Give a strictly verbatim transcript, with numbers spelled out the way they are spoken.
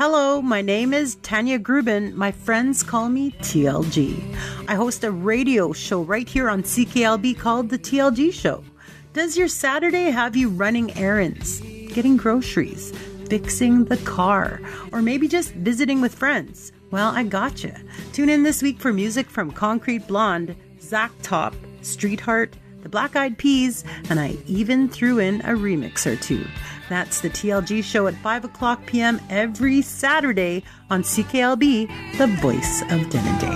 Hello, my name is Tanya Grubin. My friends call me T L G. I host a radio show right here on C K L B called The T L G Show. Does your Saturday have you running errands, getting groceries, fixing the car, or maybe just visiting with friends? Well, I gotcha. Tune in this week for music from Concrete Blonde, Zach Top, Streetheart, the Black Eyed Peas, and I even threw in a remix or two. That's the T L G Show at five o'clock p.m. every Saturday on C K L B, the voice of Denendeh.